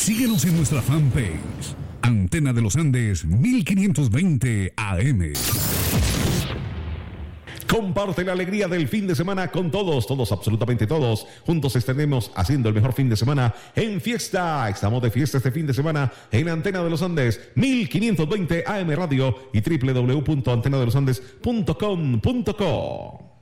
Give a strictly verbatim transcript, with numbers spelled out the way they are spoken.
Síguenos en nuestra fanpage, Antena de los Andes mil quinientos veinte A M. Comparte la alegría del fin de semana con todos, todos, absolutamente todos. Juntos estaremos haciendo el mejor fin de semana en fiesta. Estamos de fiesta este fin de semana en Antena de los Andes mil quinientos veinte A M Radio y doble u doble u doble u punto antena de los andes punto com punto co.